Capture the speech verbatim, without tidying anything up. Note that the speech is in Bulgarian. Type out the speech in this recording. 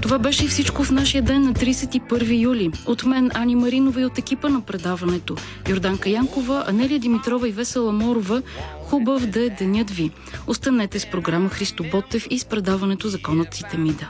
Това беше и всичко в нашия ден на тридесет и първи юли. От мен, Ани Маринова, и от екипа на предаването Йорданка Янкова, Анелия Димитрова и Весела Морова. Хубав да е денят ви. Останете с програма Христо Ботев и с предаването Законът и Темида.